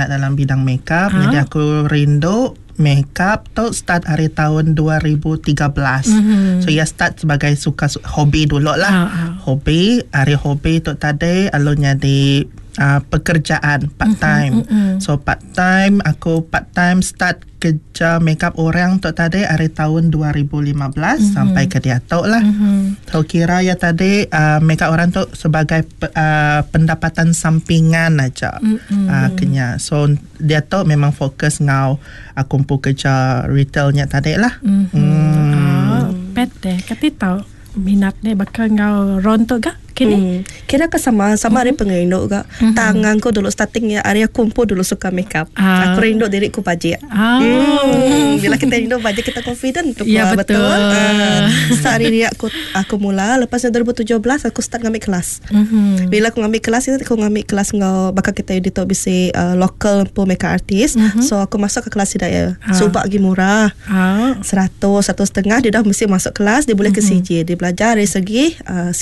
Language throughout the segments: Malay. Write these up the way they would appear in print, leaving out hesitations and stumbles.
start dalam bidang makeup. Jadi aku rindu makeup tu start hari tahun 2013. So ia start sebagai suka hobi dulu lah. Hobi, hari hobi tu tadi alurnya di pekerjaan part time. So part time start kerja makeup orang tu tadi hari tahun 2015 sampai ke dia tu lah. So kira ya tadi makeup orang tu sebagai pendapatan sampingan aja. Kenya. So dia tu memang fokus ngau kumpul kerja retailnya tadi lah. Pet deh, kati tahu minat ni bakal ngau rontok gak? Kini kira ke sama ada penginduk gak. Tangan ko dulu starting ya area kumpul dulu suka makeup. Aku rindu diriku bajet. Bila kita rindu bajet kita confident tu ya, betul. Start hari aku mula lepas 2017 aku start ngambil kelas. Bila aku ngambil kelas ngau bakal kita editor bisi local po makeup artist. So aku masuk ke kelas dia. Subak lagi murah. 100 150 dia dah mesti masuk kelas, dia boleh ke CJ, dia belajar dari segi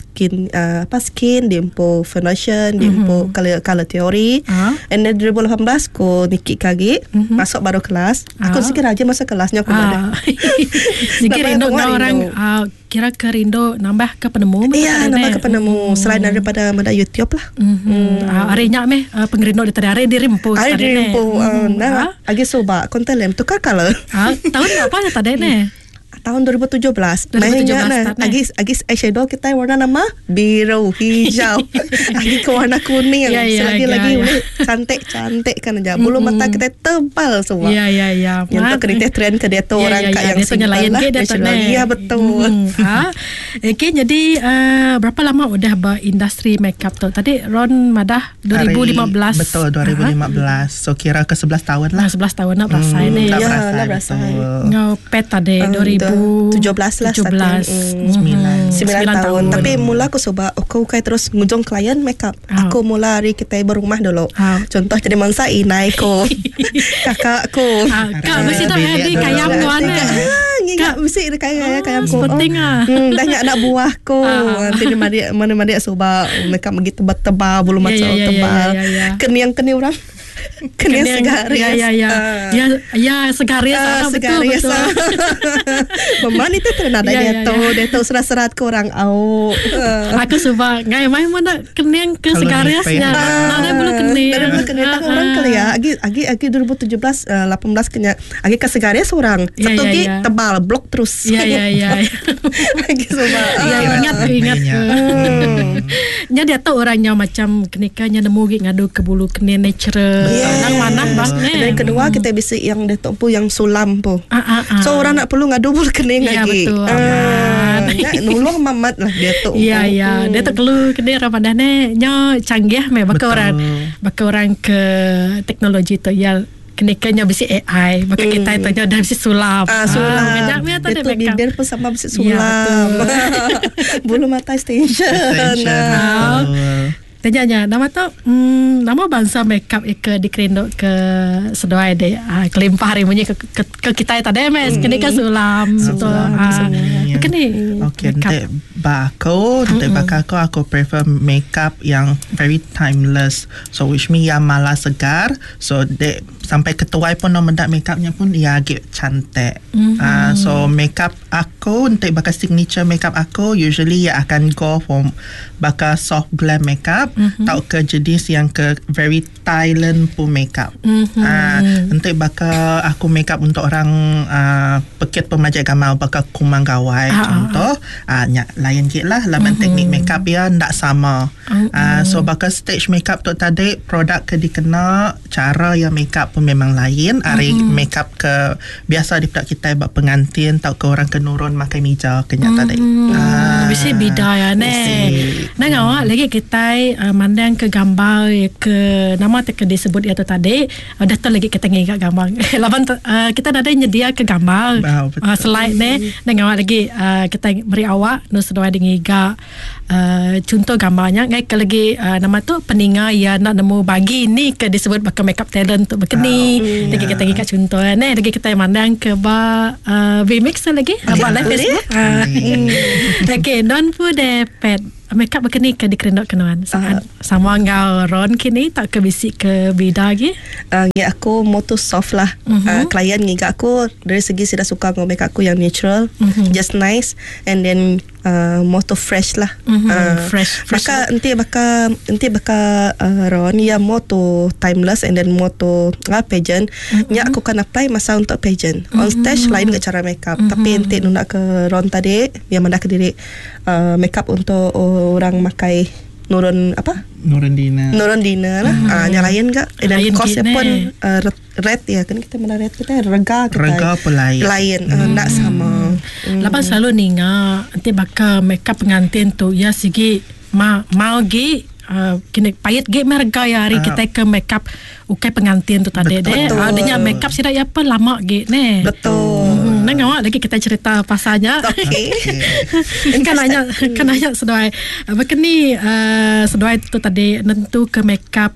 skin, dia impo foundation, dia impo color theory. And then 2018 ko nikik kagi masuk baru kelas. Aku sikit aja masuk kelasnya aku ada. Sikit rindu orang kira ke rindu nambah ke penemu. Iya, nambah ke penemu selain daripada YouTube lah. Arinya meh pengrindu di tadi dirimpu. Nah, agi soba kontelem tukar color. Tahun apa ya tadi ne? Tahun 2017. Mainnya agis eyeshadow kita warna nama biru, hijau, lagi ke warna kuning. Lagi cantik kan aja. Bulu mata kita tebal semua. Ya. Yang tu kerja trend ke dia tu orang kaya yang simple lah. Ya betul. Okay, jadi berapa lama udah berindustri makeup tu? Tadi Ron madah 2015. Betul, 2015. So kira ke 11 tahun lah. 11 tahun nak berasai ni. Ya, nak berasai. Ngau pet tadi 2017 lah 9 tahun. Tapi mula aku coba aku terus ngujung klien makeup. Aku mula hari kita berumah dulu. Contoh jadi mangsa inai ko kakakku. Kak mesti tak ada kayam ko ana. Kak mesti kayam ko. Penting banyak anak buahku. Nanti mana coba makeup begitu tebal bulu mata tebal. Keniang orang. Kena segaris. Ya segaris. Betul. Mama ni tu ternada dia tu serat-serat ke orang au. Aku suka ngai mai mana keniang ke segarisnya. Nada belum keniang. Orang kelia. Agi 2017 18 kenya. Agi ke segaris orang. Satu lagi tebal blok terus. Ya. Agi suka. Ingat. Nya dia tu orangnya macam kenikahnya nemu ngadu ke bulu kena natural. Nang mana bang dan kedua kita bisa yang detok pu yang sulam pu. So orang nak perlu ngadu bul kening lagi. Nulung mamat lah dia tu. Ya. Dia tu perlu kening Ramadan ni nyo canggih me baka orang ke teknologi tu ya kenikahnya bisi AI maka kita itu dah bisi sulam. Sulam. Dia tu bibir pun sama bisi sulam. Bulu mata extension. Tanya nama tu nama bangsa makeup ke dikerinduk ke sedoai de kelimpah hari punya ke kita tadi mes kini kan sulam betul kini untuk bakaku aku prefer makeup yang very timeless, so which mean yang malah segar, so de sampai ketuai pun nak mendak makeupnya pun ia agak cantik. So makeup aku untuk bakal signature makeup aku usually ia akan go for bakal soft glam makeup. Tau ke jenis yang ke very Thailand pun makeup. Untuk bakal aku makeup untuk orang pekit pemajak gambar bakal kumang gawai contoh lain je lah laman teknik makeup ya ndak sama. So bakal stage makeup tu tadi produk ke dikena cara yang makeup pun memang lain. Hari makeup ke biasa di pihak kita buat pengantin tau ke orang ke nurun makai meja kenyak tadi. Bisa beda ya ne. Nah ngawak lagi kita mandang ke gambar ke nama ke disebut itu tadi dah tu lagi kita ngigak gambar. Laban kita ada nyedia ke gambar slide ni dan ngawak lagi kita beri awak nu sedoi ngigak contoh gambarnya ngai ke lagi nama tu peninga ya nak nemu bagi ni ke disebut bakal makeup talent tu begini lagi kita ngigak contoh ni lagi kita mandang ke VMix lagi apa live Facebook. Okay, don't put the pet makeup begini ke dikerendok kenuan saat sama ngau ron kini tak ke bisik ke bida lagi. Ya aku moto soft lah. Klien ngiga aku dari segi sudah suka ngau makeup aku yang natural, just nice, and then moto fresh lah. Fresh. Maka nanti baka ron ya moto timeless and then moto pageant. Ya aku kan apply masa untuk pageant. On stage lain ke cara makeup, tapi nanti nuna ke ron tadi yang mendak diri makeup untuk orang makai Nurun Dina lah. Nyalain gak? Dan kosnya pun red ya kan, kita mana red kita rega pun lain nak sama. Lepas selalu ninga nanti bakal makeup pengantin tu ya segi mau gi kini payet ge merga ya hari kita ke makeup ukai pengantin tu tadi deh. Adanya makeup sida ya apa lama ge ne. Betul. Nengok lagi kita cerita pasanya. Okay. kan nanya sedoi. Begini sedoi tu tadi nentu ke makeup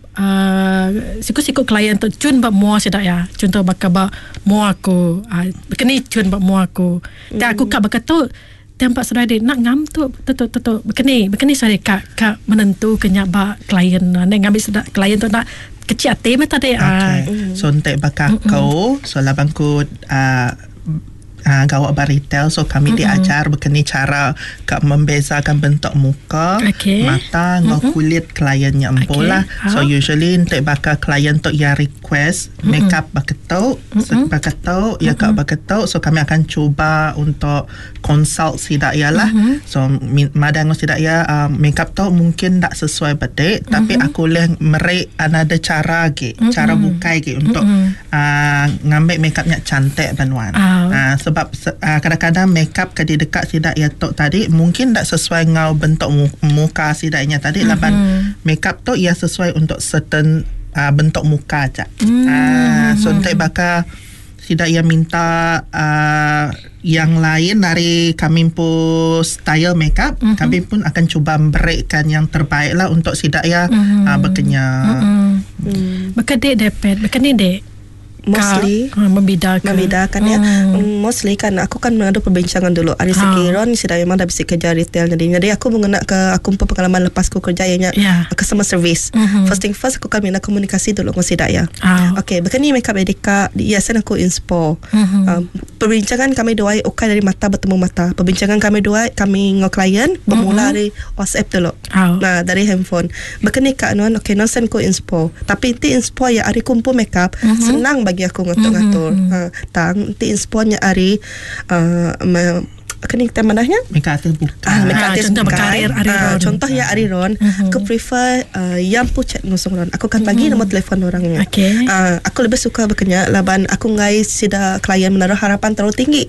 siku klien tu cun bab mua sida ya. Contoh bakal bab mua aku. Begini cun bab mua aku. Dan aku kak bakal tu tempat sedai dia nak ngam tu betul begini saya kak menentu kenyak bak klien nak ngambil sedap klien tu nak kecil hati mata dia. So untuk bakal kau so labang ku gawak baritel, so kami diajar begini cara kak membezakan bentuk muka, mata, kulit kliennya lah. So usually untuk bakal klien tu ya request makeup bakatau ya kak bakatau, so kami akan cuba untuk consult sidak ya lah. So madang sidak ya makeup tu mungkin tak sesuai betul, tapi aku boleh merik ada cara cara bukai untuk ngambil makeupnya cantik benuan. Sebab kadang-kadang makeup kadi dekat sidak ya tok tadi mungkin tak sesuai ngau bentuk muka sidaknya tadi. Laban makeup tu ia sesuai untuk certain bentuk muka aja. So untuk bakal sidak ia minta yang lain dari kami pun style makeup, kami pun akan cuba berikan yang terbaik lah untuk sidak ia bekerja. Bekerja dapat bekerja dek. Mostly membedakan ya. Mostly kan aku kan mengadu perbincangan dulu. Hari sekiron sudah memang dah bisa kerja retail jadi aku mengenal ke aku pengalaman lepas aku kerja yang customer service. First thing first aku kan minta komunikasi dulu dengan sidak ya. Okay, begini makeup edika dia sen aku inspo. Perbincangan kami dua ukai dari mata bertemu mata. Perbincangan kami dua kami dengan klien bermula dari WhatsApp dulu. Nah, dari handphone. Begini kak Nuan, okay, non sen aku inspo. Tapi inti inspo ya hari kumpul makeup senang bagi aku ngatur-ngatur. Nanti insponya hari kini kita manahnya makeup terbuka. Contoh berkarir Ariron. Contoh ya Ariron, aku prefer yang pucat ngusung ron. Aku kan bagi nombor telefon orangnya. Aku lebih suka bekerja laban aku ngai sida klien menaruh harapan terlalu tinggi.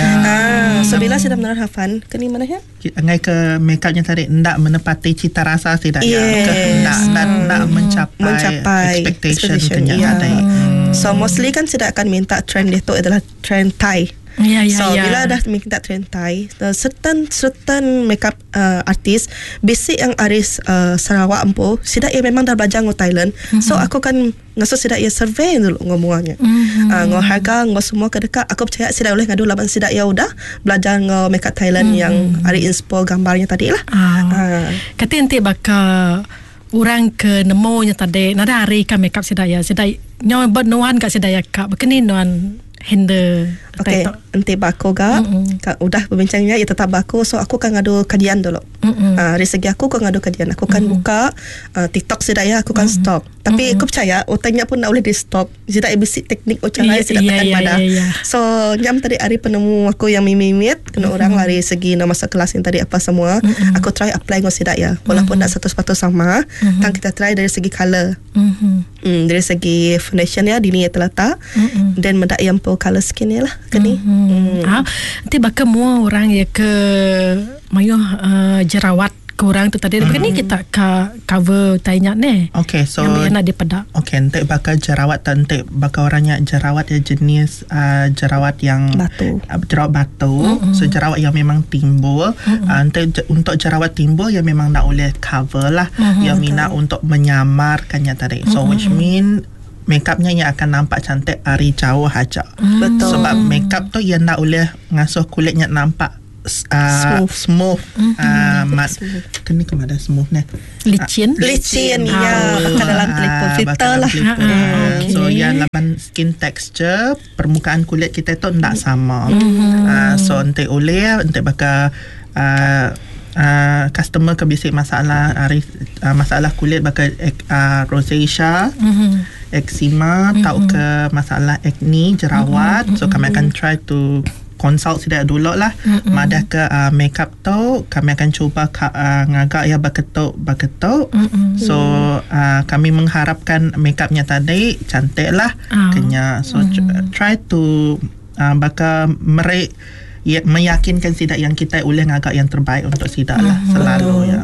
So bila sida menaruh harapan, kini manahnya? Ngai ke makeupnya tadi ndak menepati cita rasa tidak ndak mencapai expectation tadi. So mostly kan sudah akan minta trend itu adalah trend Thai. Bila dah minta trend Thai, certain makeup artis basic yang aris Sarawak empu, sidak ia memang dah belajar ngau Thailand. So aku kan ngasuh sidak ia survey dulu ngomongnya. Ngau harga, ngau semua ke dekat. Aku percaya sidak boleh ngadu laban sidak ia udah belajar ngau makeup Thailand yang ari inspo gambarnya tadi lah. Kata nanti bakal orang ke nemonya tadi nada hari kan makeup sedaya nyawa bernuan kat sedaya kak begini nuan handle. Okay, nanti bako ga udah berbincangnya ya tetap bako. So aku kan ngadu kajian dulu. Dari segi aku ngadu kajian, aku kan buka TikTok sedaya, aku kan stop. Tapi aku percaya otaknya pun tak boleh di stop. Tidak basic teknik cara tidak tekan pada. So nyam tadi hari penemu aku yang mimit kena orang lari segi nama masa kelas yang tadi apa semua. Aku try apply ngau sidak ya. Walaupun tak satu sama, kan kita try dari segi color. Dari segi foundation ya dini ya telata dan mendak yang color skin lah kini. Nanti bakal semua orang ya ke mayu jerawat kurang tu tadi begini kita cover tanya ni. Okay, so yang nak dipedak. Okay, nanti bakal jerawat dan nanti bakal orangnya jerawat ya jenis jerawat yang jerawat batu. So jerawat yang memang timbul. Nanti untuk jerawat timbul yang memang nak boleh cover lah. Yang minat untuk menyamarkannya tadi. So which mean makeupnya yang akan nampak cantik dari jauh aja. Betul. Sebab makeup tu yang nak boleh ngasuh kulitnya nampak smooth. Kini kemana smooth ni? Licin. Licin ya, pakai dalam telefon filter lah. Okay. So yang laban skin texture permukaan kulit kita tu tak sama. So nanti oleh nanti bakal customer ke bisik masalah masalah kulit bakal rosacea, eczema, tau ke masalah acne, jerawat. So kami akan try to consult sudah dulu lah. Madah ke makeup tu kami akan cuba ngagak ya baketuk. So kami mengharapkan makeupnya tadi cantik lah kenya. So try to bakal meyakinkan sidak yang kita boleh ngagak yang terbaik untuk sidak lah selalu ya.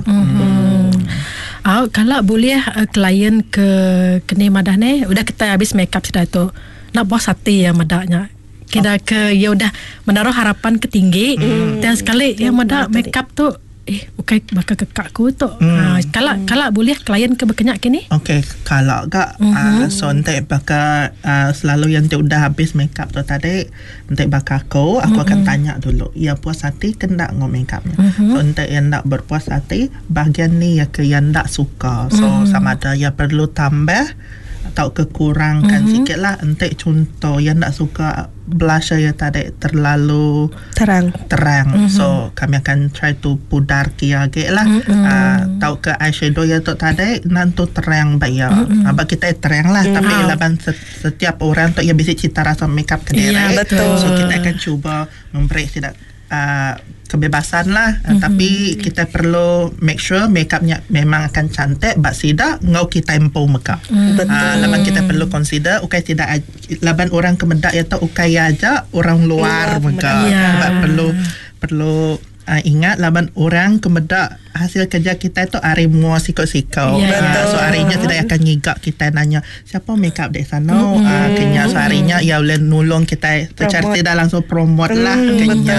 Kalau boleh klien ke kini madah ni udah kita habis makeup sudah tu nak buat hati ya madaknya kira ke ya udah menaruh harapan ke tinggi dan sekali ya madah makeup tu okay bakal kekakku tu. Kalau boleh klien ke berkenyak kini? Okay, kalau gak so nanti bakal selalu yang udah habis makeup tu tadi nanti bakal aku akan tanya dulu ya puas hati ke tak ngom makeupnya. So nanti yang tak berpuas hati bahagian ni ya ke yang tak suka. So sama ada ya perlu tambah atau kekurangkan sikit lah. Nanti contoh yang tak suka blusher ya tadi terlalu terang. So kami akan try to pudar kiage lah. Tahu ke eyeshadow ya tu tadi nanti terang bayar. Abang kita terang lah. Tapi laban setiap orang tu ya bisa cita rasa makeup kedai. Betul. So kita akan cuba memberi tidak kebebasan lah. Tapi kita perlu make sure makeupnya memang akan cantik. Bak sidak ngau kita empoh makeup. Laban kita perlu consider ukai tidak laban orang kemedak ya tu ukai aja orang luar makeup. Sebab perlu ingat laban orang kemedak hasil kerja kita tu hari mua sikau-sikau. So harinya tidak akan ngigak kita nanya siapa makeup dek sana. Kenya so harinya ya boleh nulung kita secara tidak langsung promote lah kenya.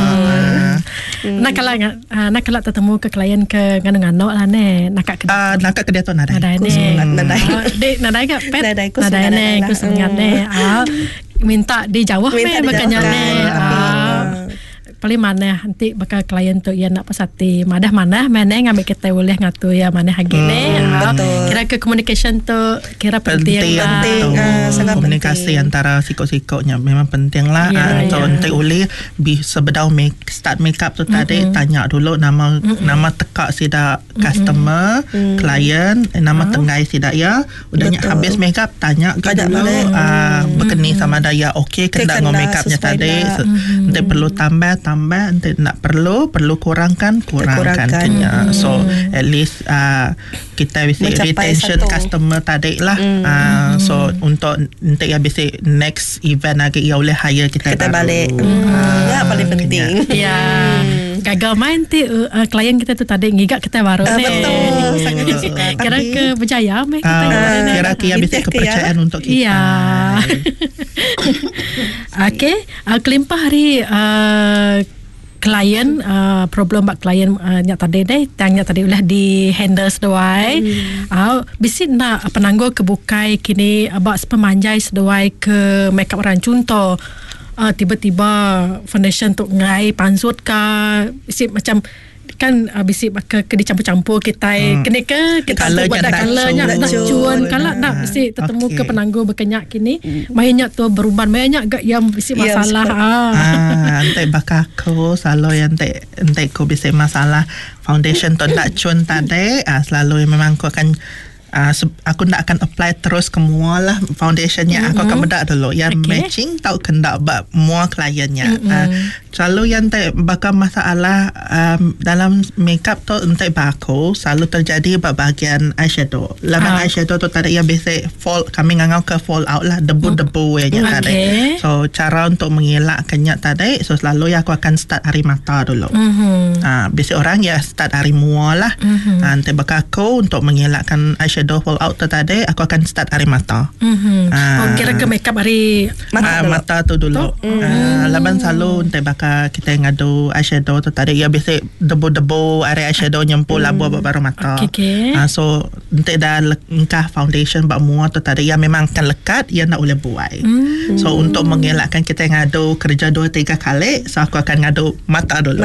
Nak kalau tertemu ke klien ke ngano-ngano lah ne nak kedai tu nadai ke pet nadai ne ku sengat ne minta dijawab makanya ne paling mana nanti bakal klien tu ya nak pasati mana ngambil kita boleh ngatu ya mana hagine kira ke communication tu kira penting lah sangat komunikasi penting. Antara sikok-sikoknya memang penting lah. So nanti boleh sebedau start makeup tu tadi tanya dulu nama teka sida customer klien nama tengai sida ya udahnya habis makeup tanya ke dulu berkeni sama daya okey kena ngom makeupnya tadi nanti perlu tambah nanti nak perlu kurangkan kenya. So at least kita bisa retention customer tadi lah. So untuk nanti ya bisa next event lagi ya boleh hire kita balik. Ya paling penting. Ya gagal main ti klien kita tu tadi ngigak kita baru ni. Betul sangat suka. Kira ke berjaya kira ya bisa kepercayaan untuk kita. Ya. Okay, kelimpah hari klien problem bak klien nyak tadi ulah di handle sedawai bisi nak penangguh kebukai kini abak sepemanjai sedawai ke makeup orang contoh tiba-tiba foundation tu ngai pansut ka bisi macam kan bisi ke dicampur-campur kita kena ke kita buat colornya nak cuan kalau nak bisi tertemu ke penangguh berkenyak kini mainnya tu beruban mainnya gak yang bisi masalah nanti bakal aku selalu yang nanti aku bisi masalah foundation tu tak cuan tadi selalu memang aku akan aku tak akan apply terus semua lah foundationnya. Aku akan bedak dulu yang matching tau kendak buat mua kliennya. Selalu yang bakal masalah dalam makeup tu entai baku selalu terjadi bahagian eyeshadow. Laban eyeshadow tu tadi yang biasa kami ngangau ke fall out lah debu-debu tadi. So cara untuk mengelakkannya tadi so selalu aku akan start hari mata dulu. Biasa orang ya start hari mua lah. Nanti bakal aku untuk mengelakkan eyeshadow eyeshadow fall out tu tadi, aku akan start hari mata. Kira ke makeup hari mata tu dulu. Laban selalu untuk bakal kita ngadu eyeshadow tu tadi, ya biasa debu-debu hari eyeshadow nyempul labu baru mata. So untuk dah engkah foundation bak mua tu tadi, ya memang akan lekat, ya nak boleh buai. So untuk mengelakkan kita ngadu kerja 2-3 kali, so aku akan ngadu mata dulu.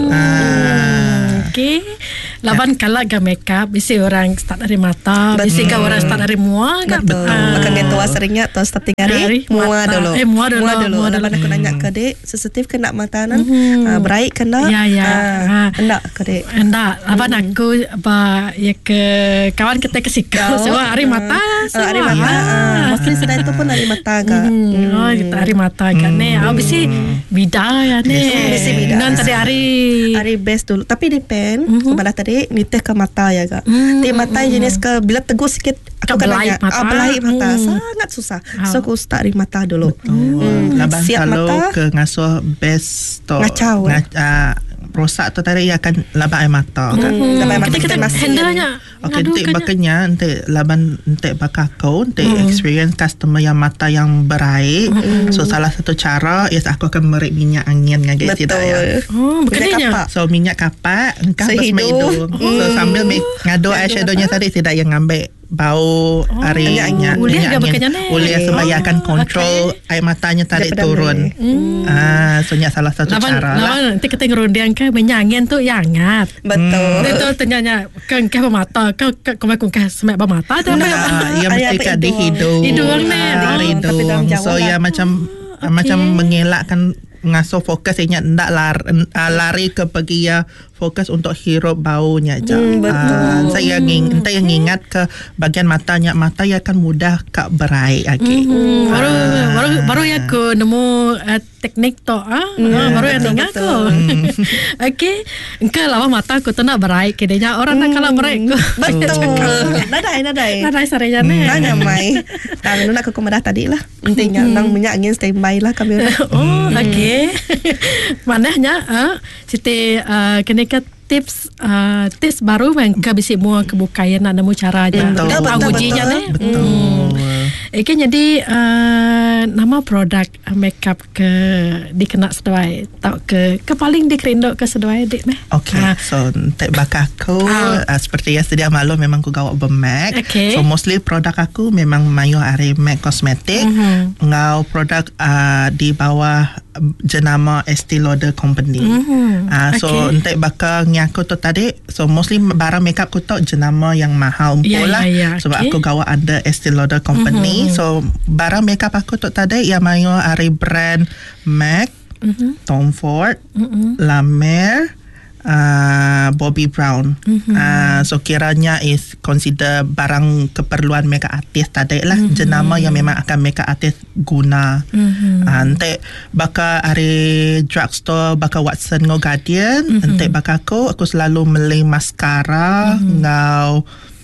Okay. Laban kalak ke makeup, biasa orang start dari mata, biasa ke orang start dari muka. Betul. Makan tua seringnya atau starting hari muka dulu. Muka dulu. Laban aku nanya ke dek, sensitif kena mata nan, bright kena. Enggak ke dek. Enggak. Laban aku ke kawan kita ke sikau. So hari mata. Hari mata. Mostly sedang itu pun hari mata ke. Oh, kita hari mata kan ne. Biasa bida ya ne. Biasa bida. Non tadi hari best dulu. Tapi depend kepada tadi niteh ke mata ya kak. Di mata jenis ke bila teguh sikit aku kan nanya belahik mata sangat susah. So aku start dari mata dulu. Laban siap kalau mata ke ngasuh best to ngacau rosak tu tadi akan laban air mata kan. Laban mata kita handle-nya. Okay, nanti bakanya nanti laban nanti bakal kau nanti experience customer yang mata yang berair. So salah satu cara yes aku akan merik minyak angin dengan guys tidak ya. Bukannya. So minyak kapak engkau bersama hidung. So sambil ngadu eyeshadownya tadi tidak yang ngambil bau minyak angin. Boleh supaya akan kontrol air matanya tadi turun. So nya salah satu cara lah. Nanti kita ngerundiang ke minyak angin tu yang hangat. Betul. Itu ternyata kan ke mata kau kau semak bermata tu apa? Ya mesti kat di hidung. Hidung ni. Hidung. So ya macam mengelakkan ngasuh fokus ingat ndak lari ke pergi ya fokus untuk hirup baunya je. Betul. Saya yang ingat ke bagian matanya, mata ya akan mudah kak berai lagi. Baru ya aku nemu teknik tu baru yang ingat aku. Okey, engkau lawan mata aku tu nak berai kedenya orang nak kalah berai aku. Betul. Nadai sarenya ni. Nanya mai. Kalau nak aku kemudah tadi lah. Intinya nang minyak angin standby lah kami. Okey. Mananya Siti kena ke tips baru yang kau bisa mua kebukayan nak nemu cara aja. Betul. Ujinya ni. Betul. Jadi nama produk makeup ke dikena sesuai tau ke paling dikerindok ke sesuai dik meh. Okay, so tak bakal aku seperti yang sedia malu memang aku gawat berMAC. So mostly produk aku memang mayu are MAC kosmetik. Ngau produk di bawah jenama Estee Lauder Company. So entek bakal aku tu tadi, so mostly barang makeup aku tu jenama yang mahal pula sebab aku gawat under Estee Lauder Company. So barang makeup aku tu tadi yang mayu are brand MAC, Tom Ford, La Mer, Bobbi Brown. So kiranya is consider barang keperluan makeup artist tadi lah. Jenama yang memang akan makeup artist guna. Nanti bakal hari drugstore bakal Watson ngau Guardian. Nanti bakal aku selalu beli mascara ngau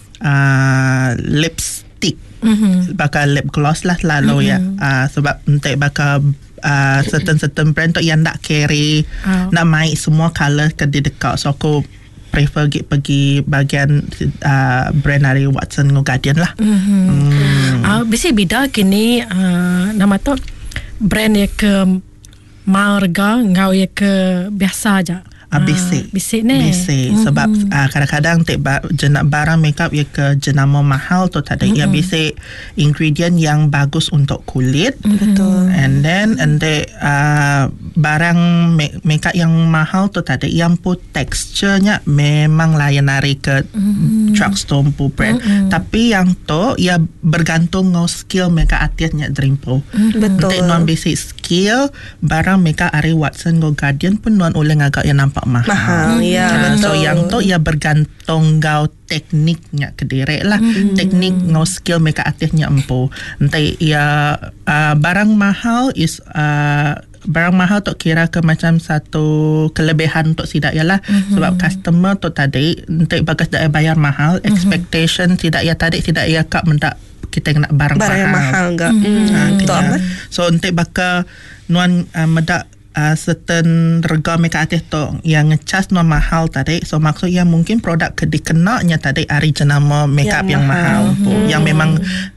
lipstick. Bakal lip gloss lah selalu ya. Sebab nanti bakal certain brand tu yang nak carry nak main semua colour ke di dekat. So aku prefer pergi bagian brand dari Watson ngau Guardian lah. Bisa beda kini nama tu brand yang ke marga ngau yang ke biasa aja. Bisik ni. Sebab kadang-kadang barang makeup ya ke jenama mahal tu tadi ya bisik ingredient yang bagus untuk kulit. Betul. And then barang makeup yang mahal tu tadi yang pun teksturnya memang layan dari ke drugstore pun brand. Tapi yang tu ya bergantung ngau skill makeup artistnya drimpo. Betul. Untuk non basic skill barang makeup ari Watson ngau Guardian pun non oleh ngagak yang nampak mahal. Ya, betul. So yang tu ya bergantung ngau tekniknya kediri lah. Teknik ngau skill makeup artistnya empu. Nanti ya barang mahal is barang mahal tu kira ke macam satu kelebihan untuk sidak ialah sebab customer tu tadi nanti bagas dah bayar mahal, expectation tidak ya tadi tidak ya kak mendak kita nak barang mahal enggak. So nanti bakal nuan medak certain rega makeup artist tu yang ngecas no mahal tadi, so maksudnya mungkin produk ke dikenanya tadi ari jenama makeup yang mahal pun, yang memang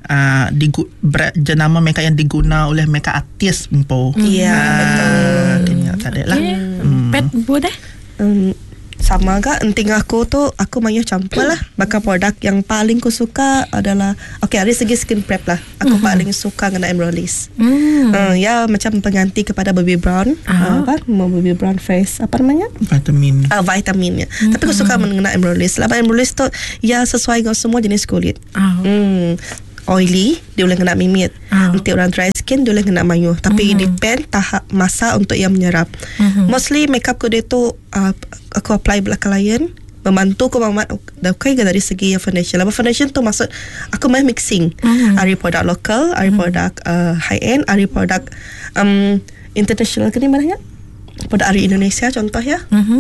jenama makeup yang diguna oleh makeup artist pun. Betul. Kena tadi lah. Pet boleh? Sama gak penting aku mayu campur lah. Bakal produk yang paling aku suka adalah dari segi skin prep lah. Aku paling suka guna Embryolisse. Ya macam pengganti kepada baby brown. Baby brown face apa namanya? Vitaminnya. Tapi aku suka menggunakan Embryolisse. Sebab Embryolisse tu ya sesuai dengan semua jenis kulit. Oily dia boleh kena mimit. Nanti orang dry skin dia boleh kena mayu. Tapi depend tahap masa untuk yang menyerap. Mostly makeup ko dia tu aku apply belakang klien, membantu aku dari segi foundation. Lepas foundation tu maksud aku main mixing. Ada produk lokal, ada produk high end, ada produk international ke ni mana? Produk dari Indonesia contoh ya.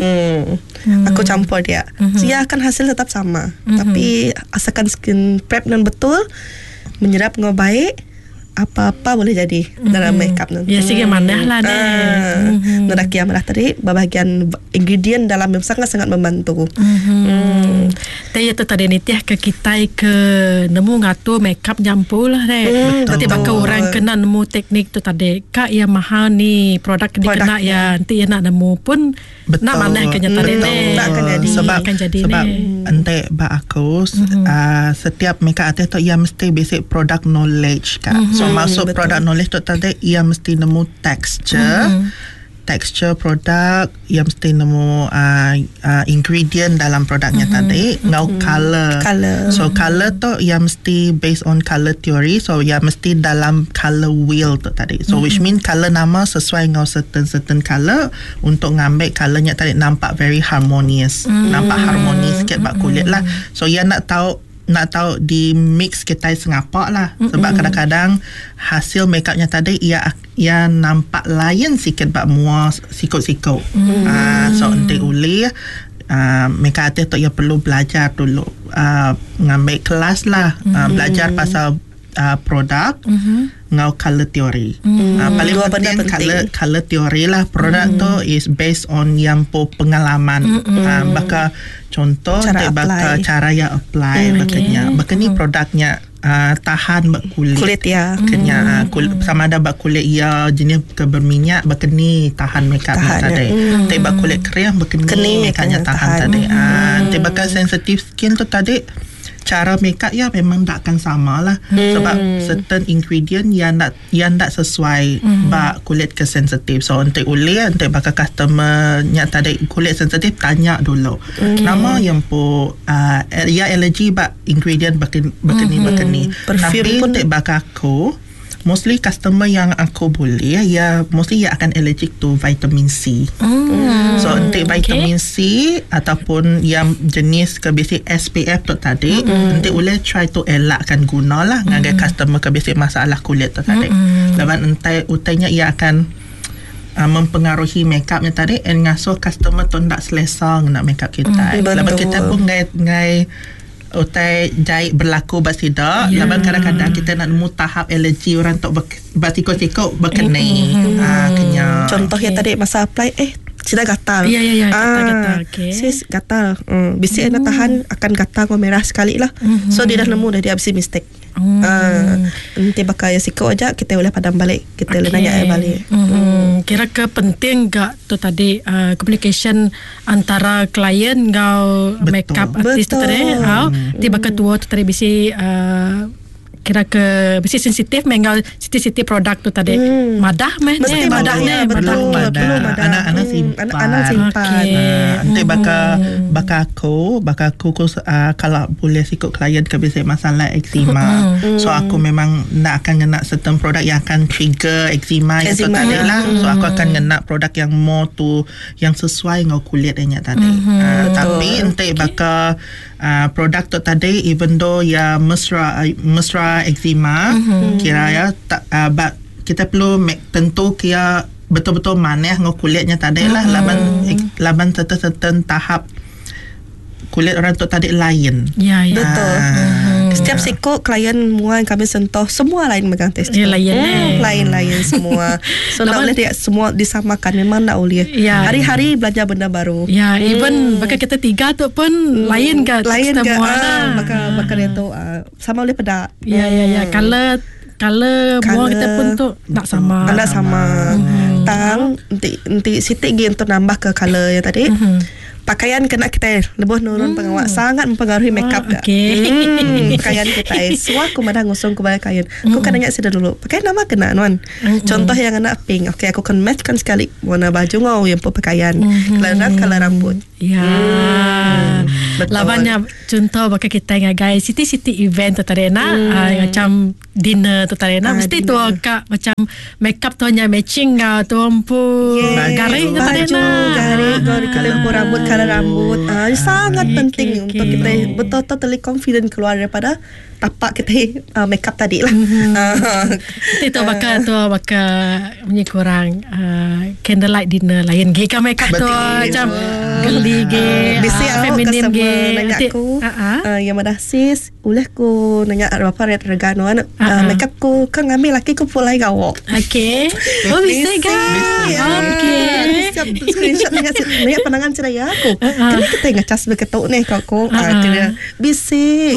Aku campur dia. So ya akan hasil tetap sama. Tapi asalkan skin prep dan betul, menyerap dengan baik, apa-apa boleh jadi dalam makeup nanti. Ya sikit mandah lah deh. Nuraki yang tadi bahagian ingredient dalam yang sangat-sangat membantu. Tapi itu tadi ni tiah ke kita ke nemu ngatur makeup nyampur lah deh. Nanti bakal orang kena nemu teknik tu tadi. Kak yang mahal ni produk dia kena ya nanti ya nak nemu pun nak mandah kenyataan deh. Tak akan jadi. Sebab ente bak aku setiap makeup artist tu ia mesti basic product knowledge kan. So masuk product knowledge tu tadi ia mesti nemu texture produk, ia mesti nemu ingredient dalam produknya tadi, ngau color. So color tu ia mesti based on color theory, so ia mesti dalam color wheel tu tadi. So which mean color nama sesuai ngau certain color untuk ngambil colornya tadi nampak very harmonious. Nampak harmonis sikit bak kulit lah. So ia nak tahu di mix kita sengapa lah. Sebab kadang-kadang hasil makeupnya tadi ia nampak lain sikit bak mua sikut-sikut. So nanti uli makeup artist tu ia perlu belajar dulu, ngambil kelas lah, belajar pasal produk ngau color theory. Paling penting color theory lah. Produk tu is based on yang pengalaman. Bakal contoh cara yang apply bakanya produknya tahan bak kulit ya. Kenya sama ada bak kulit ya jenis berminyak bakani tahan makeup tadi. Tapi bak kulit kering bakani makeupnya tahan tadi. Tapi bakal sensitive skin tu tadi cara makeup ya memang tak akan sama lah. Sebab certain ingredient yang tak sesuai bak kulit ke sensitif. So nanti bakal customer nya tadi kulit sensitif tanya dulu. Nama yang ya allergy bak ingredient bakani. Tapi nanti bakal aku mostly customer yang aku boleh mostly akan allergic to vitamin C. So nanti vitamin C ataupun yang jenis ke basic SPF tu tadi nanti boleh try to elakkan guna lah ngagai customer ke basic masalah kulit tu tadi. Lepas nanti utainya ia akan mempengaruhi makeupnya tadi and ngasuh customer tu tak selesa nak makeup kita. Lepas kita pun ngai utai jahit berlaku basida. Lepas kadang-kadang kita nak nemu tahap alergi orang tu basikot-sikot berkenai. Contohnya tadi masa apply sudah gatal. Ya, gatal. Sis gatal. Bisik nak tahan akan gatal kau merah sekali lah. So dia dah nemu dah dia habis mistake. Nanti bakal sikau aja kita boleh padam balik. Kita boleh nanya balik. Kira ke penting gak tu tadi communication antara klien ngau makeup artist tu tadi. Tiba ketua tu tadi bisi kira ke besi sensitif mengal siti produk tu tadi madah mesti madah anak simpan nanti bakal aku kalau boleh sikut klien ke besi masalah eczema. So aku memang nak akan kena certain produk yang akan trigger eczema itu tadi lah. So aku akan kena produk yang more tu yang sesuai dengan kulitnya tadi. Tapi nanti bakal produk tu tadi even though ya mesra eczema kira ya kita perlu tentu kira betul-betul manis dengan kulitnya tadi lah. Laban certain tahap kulit orang tu tadi lain. Ya. Betul. Setiap siko klien mua yang kami sentuh, semua lain megang test tube. Lain-lain semua. So nak boleh dia semua disamakan. Memang nak boleh. Hari-hari belajar benda baru. Ya, even bakal kita 3 tu pun lain ke lain ke bakal dia tu sama boleh pedak. Ya. Kalau buang kita pun tu nak sama. Nak sama. Tang nanti sitik gi untuk nambah ke color yang tadi. Pakaian kena kita lebih nurun pengawak sangat mempengaruhi makeup pakaian kita. Semua aku madah ngusung ke pakaian. Aku kan nanya sudah dulu. Pakaian nama kena nuan. Contoh yang anak pink. Okey, aku kan matchkan sekali warna baju ngau yang pakaian. Kalau rambut. Ya. Lawannya contoh bakal kita ngagai city event tu tadi nak macam dinner tu tadi nak mesti tu kak macam makeup tu hanya matching tu ampu garing tu tadi nak garing kalau rambut color rambut sangat penting untuk kita betul-betul terlihat confident keluar daripada tapak kita makeup tadi lah. Itu bakal punya kurang candlelight dinner lain giga makeup tu macam geli ge feminim ge nanya aku yang mana sis boleh ku nanya apa regano makeup ku kan ngambil laki ku pulai gawok. Okey. Oh bisa ke? Okey. Siap screenshot nanya pandangan ceraya aku. Kena kita ngecas beketuk ni kau kena bisik.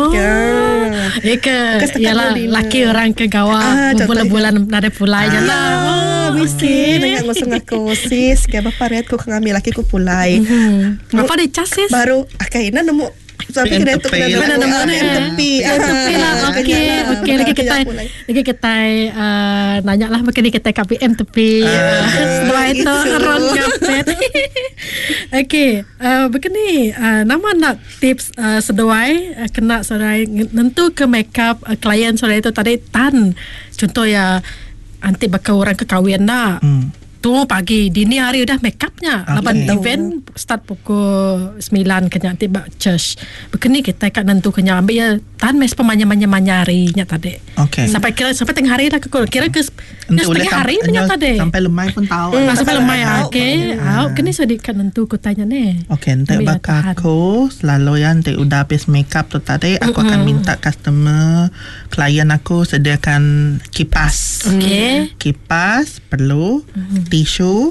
Yalah laki orang ke gawak bulan-bulan ada pulai je lah. Bisik dengan ngosong aku sis kayak bapak red ku ngambil laki ku pulai. Apa dia cas sis? Baru akhirnya nemu sampai kena tu kena nemu tepi lah. Okey lagi kita nanya lah mungkin kita KPM tepi setelah itu ron kapet. Okey begini nama nak tips sesuai kena sesuai nentu ke makeup klien sesuai itu tadi tan contoh ya nanti bakal orang kekawin nak tu pagi dini hari udah makeupnya lapan event start pukul 9 kena nanti bak church begini kita kat nentu kena ambil ya tan mes pemanya-manyarinya tadi sampai tengah hari dah kira ke setengah hari punya tadi sampai lemai pun tahu sampai lemai kini sedikit nentu ku tanya ni nanti bakal aku selalu yang nanti udah habis makeup tu tadi aku akan minta customer klien aku sediakan kipas kipas perlu tisu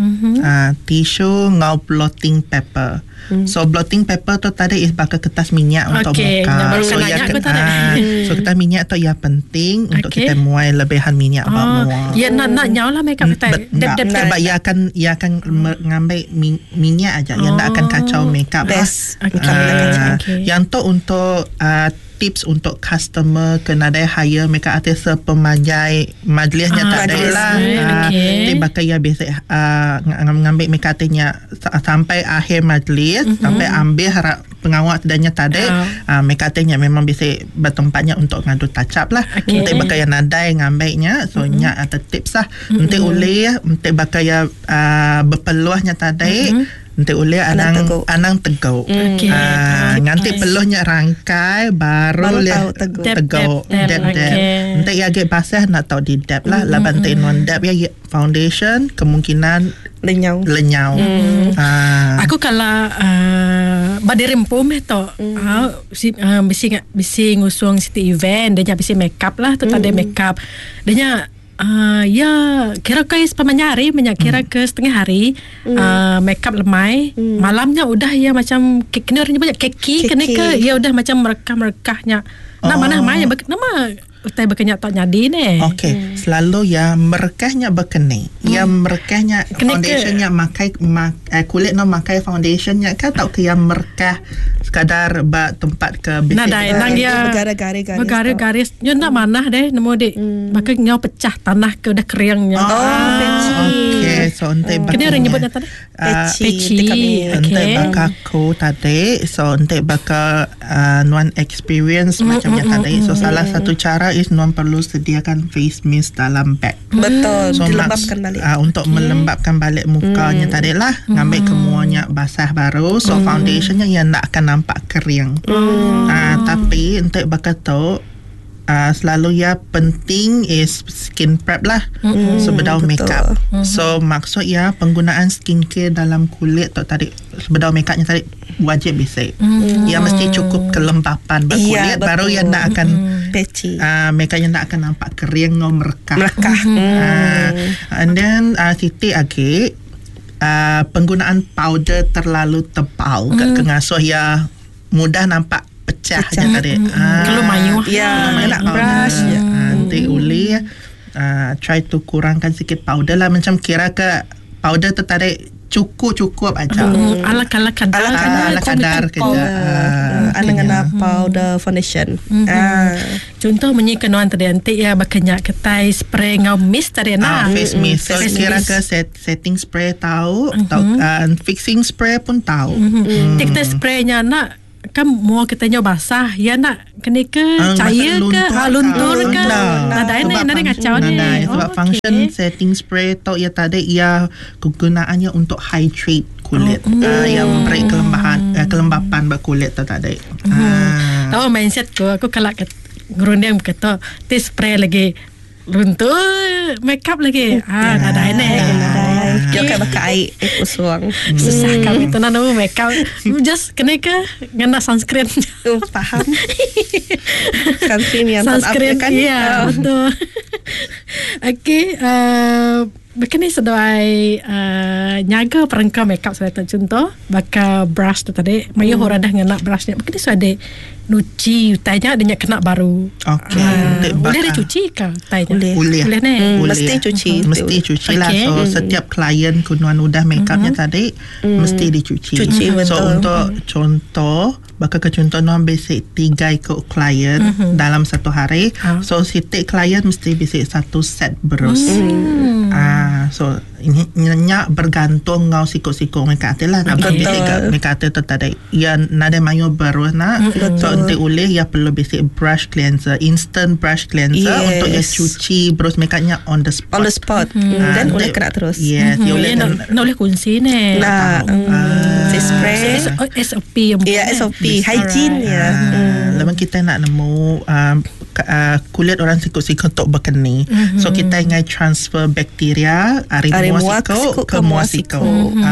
ngau blotting paper. So blotting paper tu tadi is bakal kertas minyak untuk muka. So kertas minyak tu yang penting untuk kita muai lebihan minyak bawah. Ya nak nyala makeup kita. Sebab ia akan mengambil minyak aja. Ia tak akan kacau makeup. Yang tu untuk tips untuk customer kena ada hire makeup artist sepemanjai majlisnya tak ada lah. Dia bakal ia biasa ngambil makeup artistnya sampai akhir majlis sampai ambil harap pengawal sedanya tadi makeup artistnya memang bisa bertempatnya untuk ngadu touch up lah. Nanti bakal yang nadai ngambilnya so nya ada tips lah. Nanti boleh nanti bakal ya berpeluahnya tadi nanti oleh anang tegau. Nanti peluhnya rangkai baru lihat tegau dab. Nanti ya agak basah nak tahu di dab lah. Laban nanti non dab ya foundation kemungkinan lenyau. Aku kalau badirim pom tu bisi ngusung city event dia bisi makeup lah tu tadi makeup dia ya kira ke pemanyari kira ke setengah hari makeup lemai malamnya udah ya macam kena orang banyak keki kena ke ya udah macam merekahnya mana nama utai berkenyak tak nyadi ni. Okey, selalu ya merekahnya berkeni. Ya merekahnya foundationnya makai kulit no makai foundationnya kan tak ke yang merekah sekadar bak tempat ke bisik. Nang dia bergaris-garis. Yo nak mana deh nemu dek. Maka ngau pecah tanah ke udah keringnya. Okey, so ente kena orang nyebutnya tadi. Peci. Ente bakal ko tadi. So ente bakal nuan experience macamnya tadi. So salah satu cara is nuan perlu sediakan face mist dalam bag. Betul. So dilembabkan balik. Untuk melembabkan balik mukanya tadi lah. Ngambil kemuanya basah baru. So foundationnya yang tak akan nampak kering. Tapi untuk bakal tahu selalu ya penting is skin prep lah sebelum makeup. So maksud ya penggunaan skincare dalam kulit tu tadi sebelum makeupnya tadi wajib basic. Ya mesti cukup kelembapan kulit baru ya nak akan patchy. Makeupnya nak akan nampak kering atau merekah. And then titik lagi penggunaan powder terlalu tebal kat kengasuh ya mudah nampak pecah je tadi. Kalau mayu nak brush nanti boleh try to kurangkan sikit powder lah, macam kira ke powder tu tadi cukup aja. Ala kadar kita. Ana powder foundation. Contoh menyikenuan tadi nanti ya bakanya ketai spray ngau mist tadi na. Face mist. So kira ke setting spray tahu atau fixing spray pun tahu. Kita spraynya nak kan mau katanya basah ya nak kena ke cair ke luntur ke nadai ni kacau ni sebab function setting spray tu ya tadi ia kegunaannya untuk hydrate kulit yang memberi kelembapan bagi kulit tu tadi. Tahu mindset aku kalau ngerundang kata tes spray lagi luntur makeup lagi nadai ni Dia kan pakai air usuang. Susah kami tu nak makeup. Just kena ke guna sunscreen. Faham. Sunscreen yang sunscreen kan? Ya, betul. Okay. Begini sedai nyaga perangkap makeup saya tak contoh. Baka brush tu tadi. Maya orang dah ngena brushnya. Begini sudah nuci tanya dia kena baru. Okay. Boleh dicuci ke tanya? Boleh ni. Mesti cuci. Mesti cuci lah. So setiap klien kunuan udah makeupnya tadi mesti dicuci. So untuk contoh bakal ke contoh non basic 3 ikut klien dalam satu hari. So setiap klien mesti basic 1 set berus. So nyak bergantung ngau sikok-sikok makeup lah. Nak basic makeup tu tadi. Ya nada mayo baru nak. So nanti boleh ya perlu basic brush cleanser, instant brush cleanser untuk ya cuci brush makeupnya on the spot. Dan boleh kena terus. Yes, boleh nak boleh kunci ni. Spray SOP yang SOP hygiene ya. Lepas kita nak nemu kulit orang sikut-sikut untuk berkeni. So kita ingin transfer bakteria dari muasiko ke muasiko.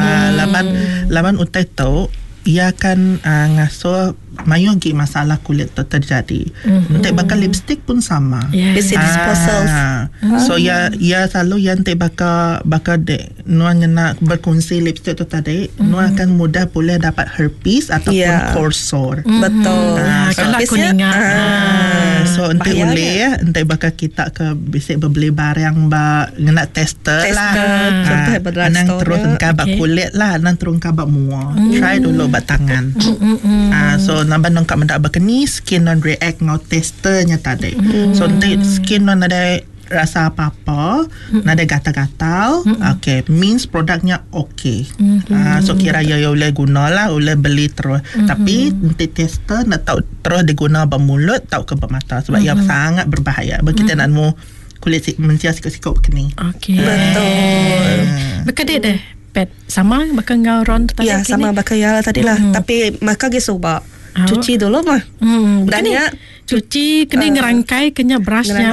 Laban utai tu ia akan ngasuh mayu lagi masalah kulit tu terjadi. Nanti bakal lipstick pun sama. Basic disposal. So ya selalu yang nanti bakal nuan nak berkongsi lipstick tu tadi, nuan akan mudah boleh dapat herpes ataupun coarse sore. Betul. Kalau aku ingat. So nanti boleh ya, nanti bakal kita ke basic berbeli barang nak tester lah. Contoh berat store. Terus kabak kulit lah, nan terus kabak muah. Try dulu bat tangan. So nampak nongkap mendak berkeni, skin non react ngau testernya tadi. So nanti skin non ada rasa apa-apa, ada gatal-gatal, okay, means produknya okay. So kira ya boleh guna lah, boleh beli terus. Tapi nanti tester nak tahu terus diguna bermulut, tahu ke bermata sebab ia sangat berbahaya. Bagi kita nak mau kulit mencia sikit-sikit berkeni. Okay. Betul. Berkadik deh. Pet sama bakal ngau ron tadi. Ya, sama bakal ya tadi lah. Tapi maka ge coba cuci dulu mah. Dan ya cuci kena ngerangkai kena brushnya.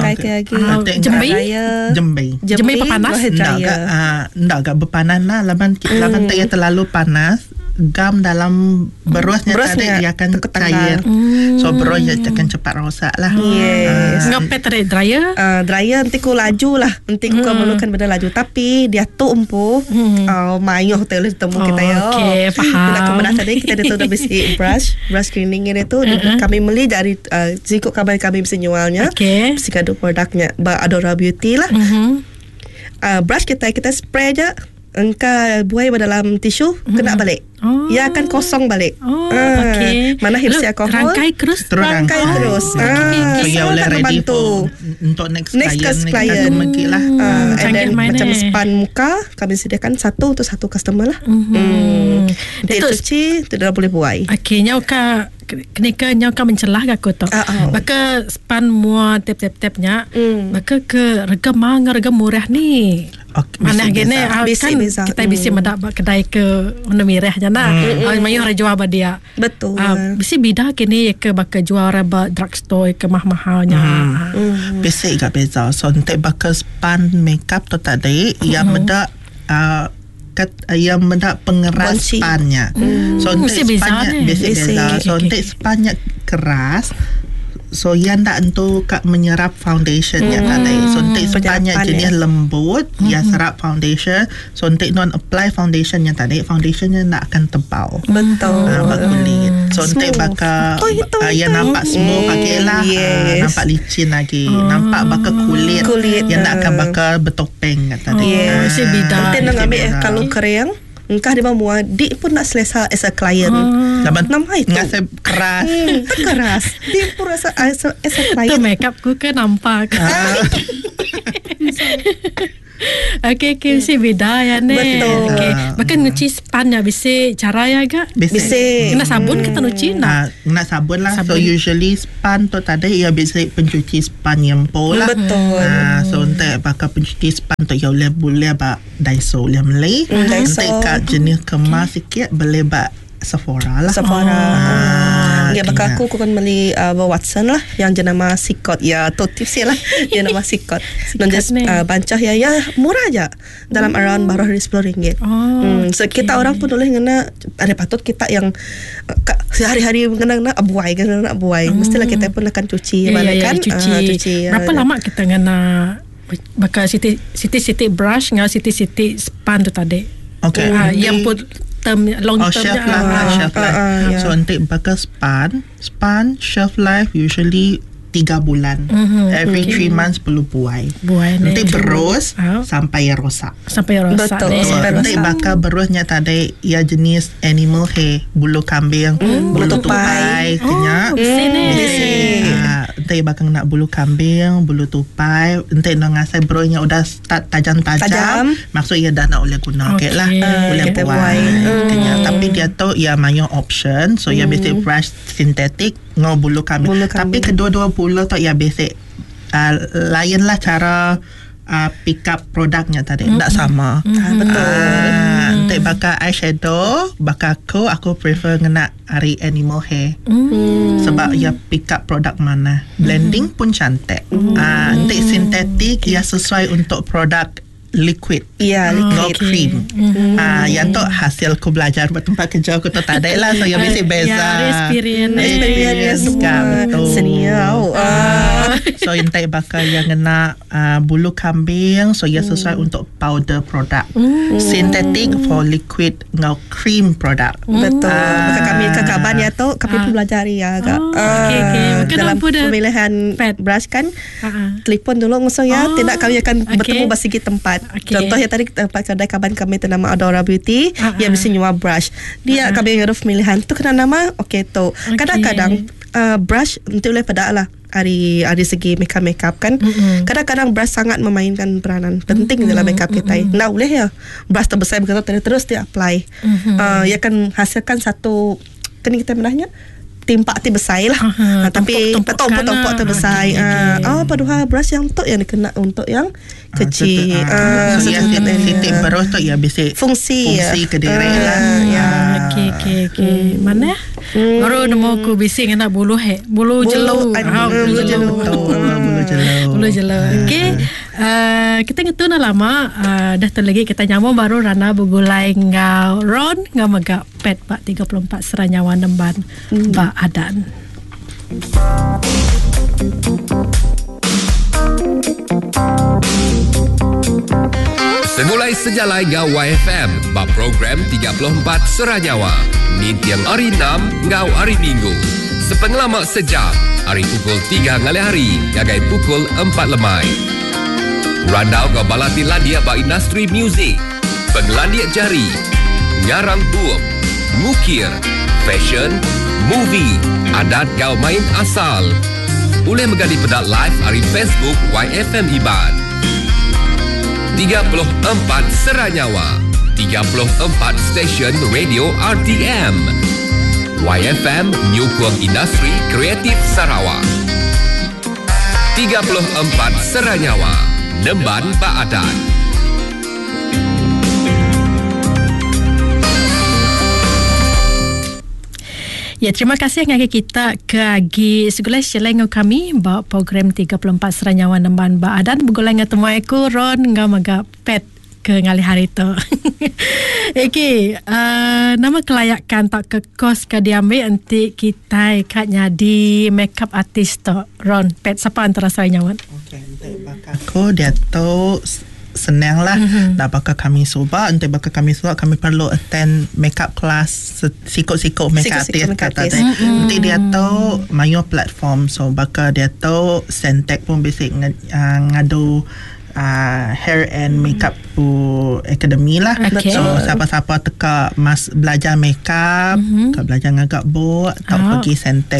Jembai panas. Ndak agak berpanas lah. Laban tak ya terlalu panas. Gam dalam berusnya tadi ia akan cair. So berusnya akan cepat rosak lah. Ngepet tadi dryer? Dryer nanti ku laju lah. Nanti ku memerlukan benda laju. Tapi dia tu empuh. Mayuh boleh temu kita ya. Okay, faham. Nak kemudian tadi kita tu dah besi brush cleaning ini tu kami beli dari jika kami bisa jualnya. Besi kado produknya Adora Beauty lah. Brush kita spray aja. Engkau buai dalam tisu kena balik. Ia akan kosong balik. Mana hilsi alkohol rangkai terus. So ia boleh ready untuk next client lah. And then macam span muka kami sediakan satu untuk satu customer lah. Dia cuci tidak boleh buai. Okay, nyauka kenika nyauka mencelah aku tu. Maka span mua tap-tap-tapnya. Maka ke regam murah ni. Mana gini kan kita bisa mendak kedai ke mana mirah jana. Mayu hari jual dia. Betul. Bisa beda kini ke bakal jual raba drugstore ke mahal-mahalnya. Bisa gak beza. So nanti bakal span makeup tu tadi yang mendak yang mendak pengeras spannya. So nanti spannya beza. So nanti spannya keras. So yang tak untuk kak menyerap foundationnya tadi. So nanti spannya jenis lembut, ya serap foundation. So nanti non apply foundationnya tadi, foundationnya nak akan tebal. Betul. Bak kulit. So nanti bakal yang nampak smooth pakai lah. Nampak licin lagi. Nampak bakal kulit yang nak akan bakal bertopeng tadi. Nanti nak ambil kalau kering. Engkau dia mau dia pun nak selesa as a client. Nama itu ngasih keras. Keras. Dia pun rasa as a client. Tu makeup ku ke nampak. Okay, mesti beda ya ne. Betul. Okay. Bahkan nyuci span ya bisa cara ya gak? Bisa. Kena sabun kita nyuci nak? Kena sabun lah. So usually span tu tadi ya bisa pencuci span yang pola. Betul. So untuk pakai pencuci span tu ya boleh bak Daiso yang Malay. Untuk kat jenis kemas sikit boleh bak Sephora lah. Ya bakal aku kan beli Watson lah yang jenama Sikot ya tu tips lah yang nama Sikot dan just bancah ya murah aja dalam around baru RM10. So kita orang pun boleh ngena ada patut kita yang sehari-hari ngena abuai mestilah kita pun akan cuci balik kan cuci. Berapa lama kita ngena bakal siti brush ngah siti span tu tadi. Okay. Yang pun long term shelf life. So nanti bakal span shelf life usually 3 bulan. Every 3 months perlu buai. Nanti berus sampai rosak. Betul. Nanti bakal berusnya tadi ya jenis animal hair, bulu kambing, bulu tupai, kenyak. Nanti bakal nak bulu kambing, bulu tupai. Nanti nak ngasai berusnya udah start tajam. Maksud ia dah nak boleh guna lah. Boleh buai. Tapi dia tu ia banyak option. So ia basic brush sintetik ngau bulu kambing. Tapi kedua-dua bulu tu ia basic lain lah cara pick up produknya tadi. Tak sama. Betul. Nanti bakal eyeshadow, bakal aku prefer ngena hari animal hair. Sebab ia pick up produk mana. Blending pun cantik. Nanti sintetik ia sesuai untuk produk liquid. Ya, liquid. Cream. Yang tu hasil aku belajar buat tempat kerja aku tu tak ada lah. So yang mesti beza. Experience betul. Seniau. So yang tak bakal yang kena bulu kambing. So yang sesuai untuk powder produk. Sintetik for liquid ngau cream produk. Betul. Maka kami kekaban ya tu kami pun belajar ya agak. Dalam pemilihan brush kan telefon dulu ngusung ya. Tidak kami akan bertemu basigi tempat. Contoh ya tadi tempat kedai kaban kami tu nama Adora Beauty. Yang mesti nyewa brush. Dia kami ngaruh pemilihan tu kena nama tu. Kadang-kadang brush nanti boleh pada lah hari segi makeup kan. Kadang-kadang brush sangat memainkan peranan penting dalam makeup kita. Nah boleh ya brush terbesar begitu terus dia apply. Ia akan hasilkan satu kan kita menahnya timpak besar lah. Tapi tompok terbesar. Padahal brush yang tu yang dikena untuk yang kecil. So yang titik berus tu ya basic fungsi kediri lah. Okay. Mana? Baru nemu aku bising nak bulu jelo. Bulu jelo. Okay. Kita ngetu na lama dah terlagi kita nyamuk baru Rana Bugulai ngau Ron ngau megak pet Pak 34 Seranyawa Nemban Pak Adan. Semulai sejalai ngau YFM ba program 34 Seranyawa ni tiang hari 6 ngau hari Minggu sepengelamak sejam hari pukul 3 ngali hari gagai pukul 4 lemai. Randau kau balati landia ba industri muzik, penglandia jari, ngarang buam, ngukir, fashion, movie, adat kau main asal. Boleh menjadi pedat live hari Facebook YFM Iban. 34 Seranyawa, 34 stesen radio RTM. YFM Nyukung Industri Kreatif Sarawak. 34 Seranyawa, Nemban Pak Adan. Ya, terima kasih ngagi kita ke agi segala selengau kami bawa program 34 Seranyawan Nemban ba adan begoleng temu aku Ron ngamaga pet ke ngali hari tu. Okey, nama kelayakan tak ke kos ke diambil nanti kita katnya di makeup artist tu Ron pet siapa antara Seranyawan? Okey, nanti bakal dia tu senang lah. Dah bakal kami cuba, nanti bakal kami cuba, kami perlu attend makeup class sikut-sikut makeup artist. Nanti dia tu mayo platform, so bakal dia tu Sentek pun basic ngadu hair and makeup academy lah. Okay. So siapa-siapa teka belajar makeup, belajar ngagak buat, atau pergi Sentek.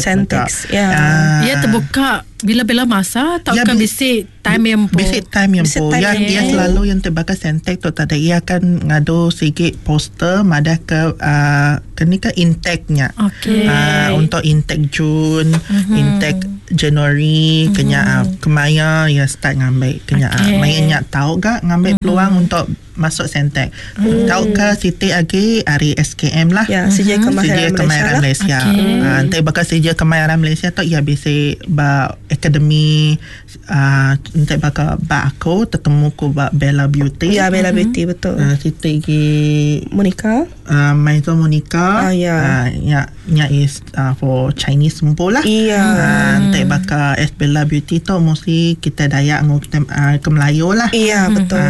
Ya terbuka bila-bila masa atau ke bisik time yang bisik time yang yang selalu yang terbakar Sentek tu tadi ia akan ngadu sikit poster madah ke ni ke intake-nya. Untuk intake Jun, intake Januari kenya kemaya ya start ngambil kenya mayanya tahu gak ngambil peluang untuk masuk Sentek. Tahu ke Siti lagi hari SKM lah. Ya, CJ Kemahiran Malaysia. Nanti bakal CJ Kemahiran Malaysia tu ia bisa ba akademi nanti bakal ba aku ketemu ku ba Bella Beauty. Ya, Bella Beauty betul. Siti lagi Monica. Maizo Monica. Nya is for Chinese sempo lah. Nanti bakal Bella Beauty tu mesti kita Dayak ke Melayu lah. Iya, betul.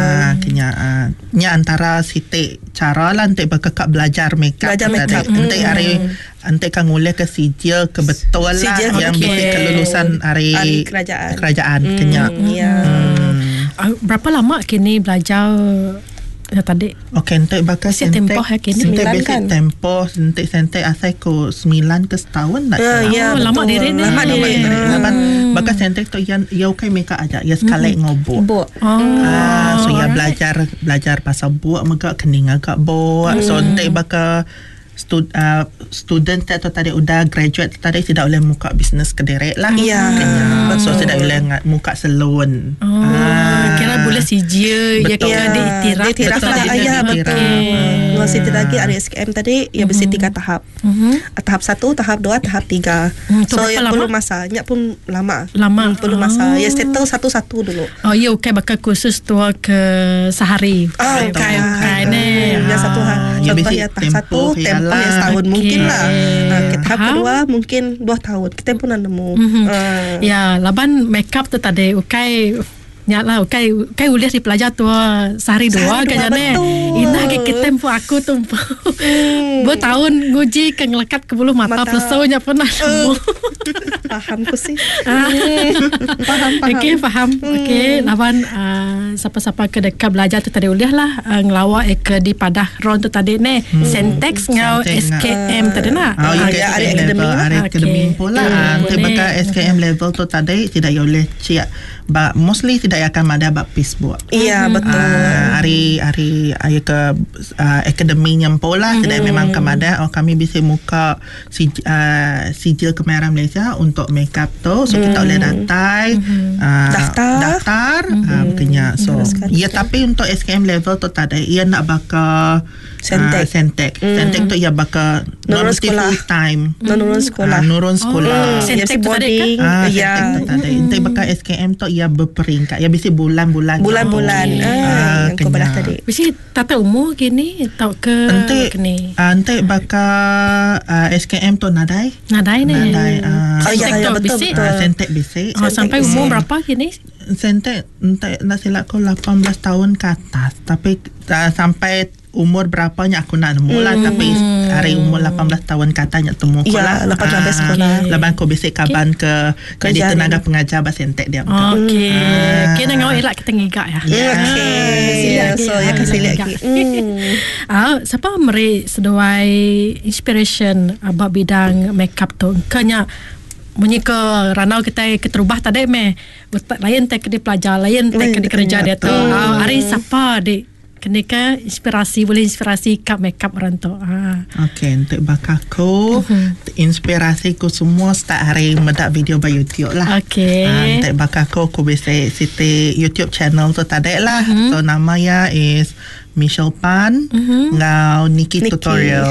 Nya antara Siti cara lah nanti bakal kak belajar makeup. Nanti hari nanti kan ngulih ke sijil kebetul lah yang bisa kelulusan hari kerajaan kenya. Berapa lama kini belajar tadi? Okey, nanti bakal tempoh kini 9 kan? Tempoh nanti Sentek asal ko 9 ke setahun nak. Lama diri ni. Bakal Sentek tu yang okay makeup aja, ya sekali ngobot. So ya belajar pasal buat megak kening agak buat. So nanti bakal student tu tadi udah graduate tadi tidak boleh muka bisnes kederet lah. So tidak boleh muka salon. Kira boleh sijil ya kira diiktiraf lah. Ya betul. Universiti lagi RSKM tadi ya mesti 3 tahap. Tahap 1, tahap 2, tahap 3. So yang perlu masa, nya pun lama. Perlu masa. Ya settle satu-satu dulu. Oh ya, okay, bakal kursus tu ke sehari. Okay ni. Ya satu hari. Contohnya tahap 1 tempoh yang setahun mungkin lah. Tahap kedua mungkin 2 tahun. Kita pun nemu. Ya, laban makeup tu tadi nyala kai uliah di pelajar tu sehari dua kayaknya ne indah ke tempo aku tu tahun nguji ke ngelekat ke bulu mata pelesaunya pernah paham ku sih faham okey lawan siapa-siapa ke dekat belajar tu tadi uliah lah ngelawak ke di Padah Ron tu tadi ne Sentek ngau SKM tadi nak ya akademi pula nanti bakal SKM level tu tadi tidak boleh ciak mostly tidak akan ada bapis buat. Iya betul. Hari ke akademinya pola tidak memang kemada. Kami bisa muka sijil Kemahiran Malaysia untuk makeup tu. So kita boleh daftar. Kenya. So ya tapi untuk SKM level tu tadi ia nak bakal Sentek tu ia bakal nurun sekolah full time. Nurun sekolah. Sentek tu tadi. Sentek tu tadi. Nanti bakal SKM tu ia berperingkat. Ya bisa bulan-bulan. Yang kau belah tadi. Mesti tata umur gini atau ke kini. Nanti bakal SKM tu nadai ni. Ya betul. Sentek bisik. Sampai umur berapa gini? Sentek nanti nak silap kau 18 tahun ke atas. Tapi sampai umur berapanya aku nak nemu lah. Tapi hari umur 18 tahun katanya temu ko lah. Lepas habis sekolah. Lepas kau bisik kaban ke jadi tenaga pengajar bahasa Sentek dia. Kena ngau elak kita ngigak ya. So ya kasih lagi. Siapa meri seduai inspiration abang bidang makeup tu? Kanya bunyi ke ranau kita terubah tadi lain tek di pelajar lain tek di kerja dia tu hari siapa di kenika boleh inspirasi makeup orang tu. Okay, untuk bakaku inspirasi ku semua start hari mendak video by YouTube lah. Okay. Untuk bakaku aku bisa siti YouTube channel tu tadi lah. So nama ya is Michelle Pan ngau Nikki Tutorial.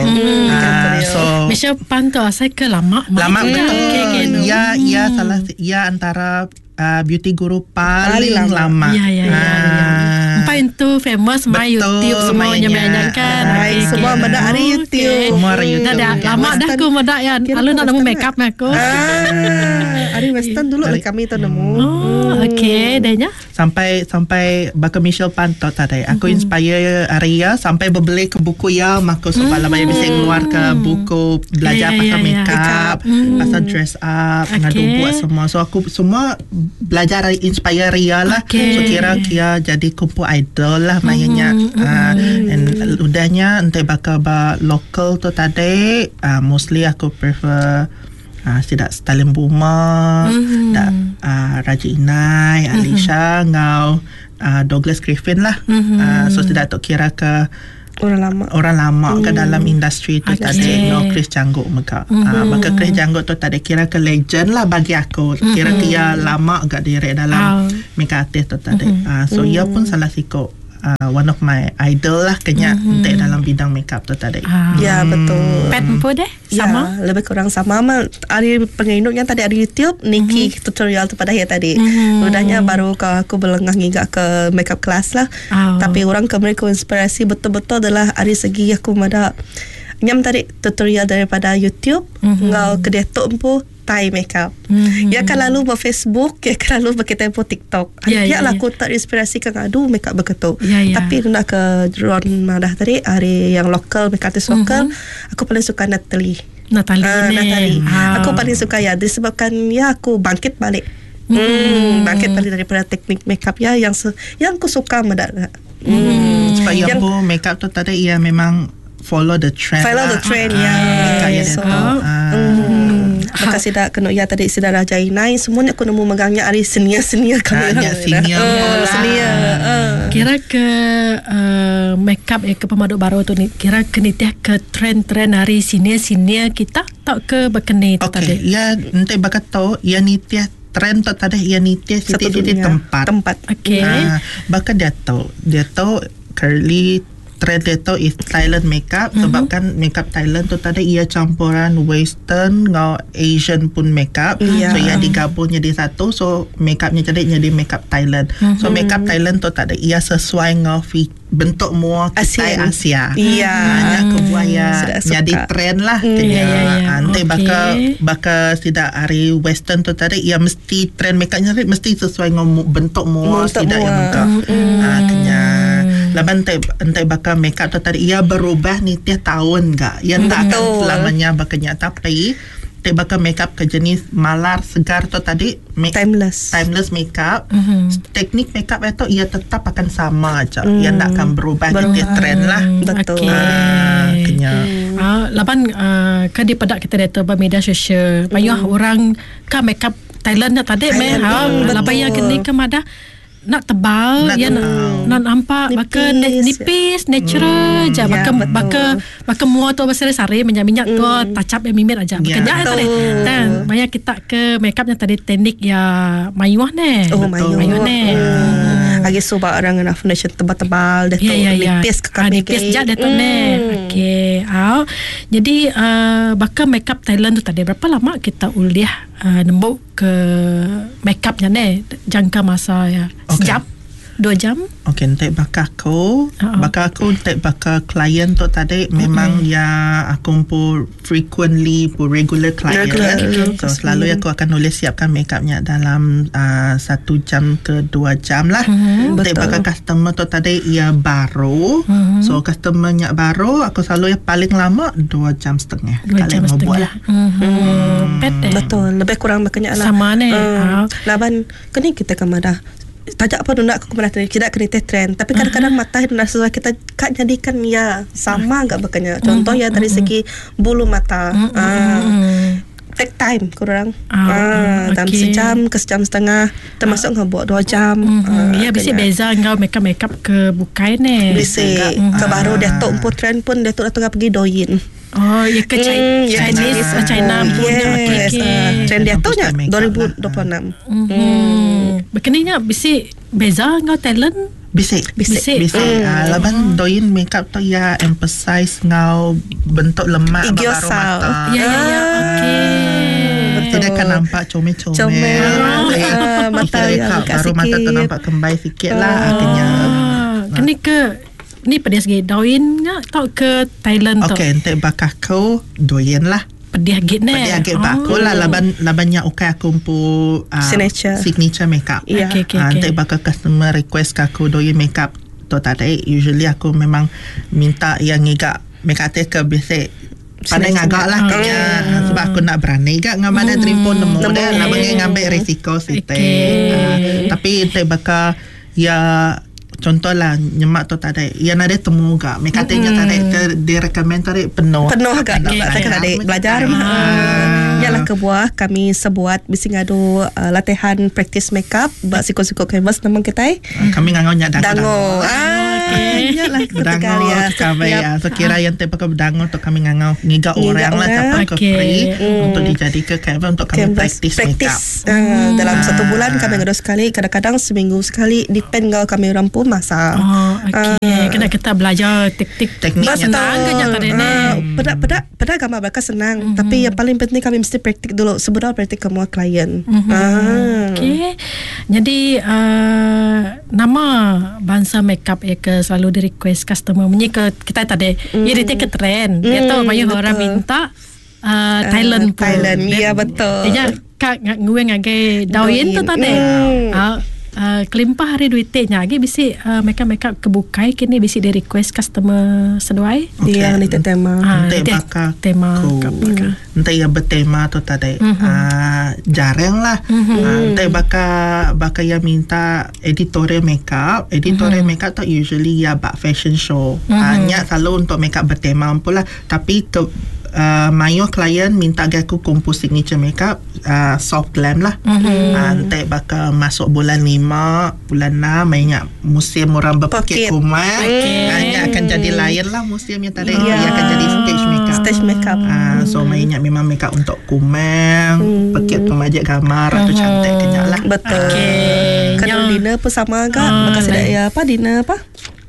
So Michelle Pan tu saya ke lama betul. Okay, ya salah ya antara beauty guru paling lama. Ya. Sampai itu famous my YouTube semuanya menyanyikan. Semua benda hari YouTube. Semua hari YouTube. Lama dah aku medak ya. Lalu nak nemu makeup aku. Hari Western dulu kami tu nemu. Okay, dahnya. Sampai baka Michelle Pan tu tadi. Aku inspire Arya sampai berbeli ke buku ya. Maka sebab lama bisa keluar ke buku belajar pasal makeup, pasal dress up, ngadu buat semua. So aku semua belajar inspire Ria lah. So kira jadi kumpul idol lah mainnya. And udahnya entah bakal local tu tadi mostly aku prefer tidak Stalin Buma, Raja Inai, Alicia, ngau Douglas Griffin lah. So tidak tak kira ke orang lama ke dalam industri tu tadi. Chris Janggut maka maka Chris Janggut tu tadi kira ke legend lah bagi aku. Kira dia lama agak direct dalam makeup artist tu tadi. So ia pun salah siku one of my idol lah kenya untuk dalam bidang makeup tu tadi. Ya betul. Pet pun deh sama. Ya, lebih kurang sama. Hari penginduknya tadi ada YouTube Nikki Tutorial tu pada hari tadi. Udahnya baru aku belengah hingga ke makeup class lah. Tapi orang mereka inspirasi betul-betul adalah dari segi aku ada nyam tadi tutorial daripada YouTube ngau kedai tok pun Thai makeup. Ya kan lalu buat Facebook, ya kan lalu pakai tempo TikTok. Ya lah aku terinspirasi kan aduh makeup begitu. Tapi nak ke drone madah tadi hari yang lokal makeup artist lokal, aku paling suka Natalie. Aku paling suka ya disebabkan ya aku bangkit balik. Bangkit balik daripada teknik makeup ya yang aku suka madah. Sebab yang pun makeup tu tadi ia memang follow the trend. So maka sida kena ya tadi sida Raja Inai semuanya aku nemu megangnya hari senior kami. Senior. Kira ke makeup ke pemaduk baru tu ni kira kenitiah ke trend hari senior kita tak ke berkeni tu tadi. Ya nanti bakat tahu ya nitiah trend tu tadi ya nitiah siti tempat. Okay. Bahkan dia tahu curly trend dia tu is Thailand makeup sebabkan makeup Thailand tu tadi ia campuran western ngau Asian pun makeup. So ia digabung jadi satu, so makeupnya jadi makeup Thailand. So makeup Thailand tu tadi ia sesuai ngau bentuk mua Asia. Hanya kebuaya jadi trend lah. Nanti bakal tidak hari western tu tadi ia mesti trend makeupnya mesti sesuai ngau bentuk mua tidak yang muka. Laban entai bakal makeup tu tadi ia berubah ni tiap tahun enggak. Ia tak akan selamanya bakanya tapi bakal makeup ke jenis malar segar tu tadi timeless makeup. Teknik makeup itu ia tetap akan sama aja. Ia tak akan berubah tiap trend lah. Betul. Laban ke di pedak kita data media sosial. Payah orang ke makeup Thailand tadi laban yang kini ke madah nak tebal ya nak nampak baka nipis natural je baka mua tu pasal sari minyak tu tacap yang mimit aja kerja tadi dan banyak kita ke makeupnya tadi teknik ya mayuah ne mayuah ne lagi suka orang nak foundation tebal-tebal dia tu nipis ke kami nipis je dia tu ne okey jadi baka makeup Thailand tu tadi berapa lama kita uliah nembuk ke makeupnya ne jangka masa ya sejam 2 jam. Okey, entek bakal aku entek bakal klien tu tadi memang ya aku pun frequently pun regular client. So selalu aku akan nulis siapkan makeupnya dalam 1 jam ke 2 jam lah. Entek bakal customer tu tadi ia baru. So customernya baru aku selalu yang paling lama 2 jam setengah. 2 jam setengah. Betul, lebih kurang makanya lah. Sama ni. Laban kini kita kemana tajak apa nak aku kemana tidak kena trend tapi kadang-kadang mata nak sesuai kita kan jadikan ya sama enggak makanya contoh ya dari segi bulu mata take time kurang. Dalam okey. sejam ke sejam setengah, termasuk ngau buat 2 jam. Ya, bisi beza engkau makeup ke bukai ni. Bisi ke baru Datuk pun trend pun Datuk dah tengah pergi doyin. Oh, ya ke Chinese China pun. Yes. Trend Datuknya Makeup 2026. Begininya bisi beza engkau talent. Bisik. Bisik. Laban doin makeup tu ya emphasize ngau bentuk lemak Igi baru osal. mata. Ya. Okey. Tidak kan nampak comel-comel. Mata yang agak baru mata tu sikit. nampak kembai sikit lah akhirnya. Kini ke ni pedih segi doin ngak tau ke Thailand tu. Okey, untuk bakar kau doyen lah. Pedih git ni. Dia agak bakul lah labannya ukai aku pun signature makeup. Ya. Okay. Untuk bakal customer request aku doyen makeup tu tadi usually aku memang minta yang ngigak makeup artist ke biasa pandai ngagak lah kanya sebab aku nak berani gak ngambil dream pun nemu dia lah bagi ngambil risiko situ. Tapi untuk bakal ya contoh lah nyemak tu tadi yang ada temu gak makeup artistnya tadi direkomend tadi penuh agak tadi belajar. Yalah kebuah kami sebuat bisi ngadu latihan practice makeup buat siko-siko canvas memang kita kami ngangau nyak dango. Yalah dango kami ya so kira yang te pakai dango untuk kami ngangau ngiga orang lah siapa ke free untuk dijadi ke canvas untuk kami practice makeup. Dalam 1 bulan kami ngadu sekali, kadang-kadang seminggu sekali, depend kalau kami rampu masa. Kena kita belajar tekniknya senang ke nyata ni. Pada gambar mereka senang, tapi yang paling penting kami mesti praktik dulu sebelum praktik ke semua klien. Okay. Jadi nama bangsa makeup ke selalu di request customer menyika kita tadi ya dia ke trend dia tahu banyak orang minta Thailand pun. Ya betul. Dia kak gue ngagai doin tu tadi. Kelimpah hari duitnya lagi bisi makeup kebukai kini bisi di request customer seduai dia ni tema tema entah yang bertema tu tadi jarang lah entah bakal yang minta editorial makeup tu usually ya bak fashion show hanya selalu untuk makeup bertema pula tapi mayo klien minta aku kompos signature makeup soft glam lah. Nanti bakal masuk bulan 5 bulan 6 banyak musim orang berpakaian kumai hanya akan jadi lain lah musim yang tadi ia akan jadi stage makeup. So mainnya memang makeup untuk kumai pakai pemajak gambar atau cantik kenyak lah. Betul. Kan dinner pun sama agak makasih dah apa dinner apa